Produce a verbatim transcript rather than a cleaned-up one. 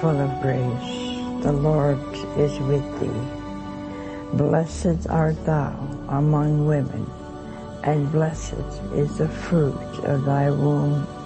full of grace, the Lord is with thee. Blessed art thou among women, and blessed is the fruit of thy womb,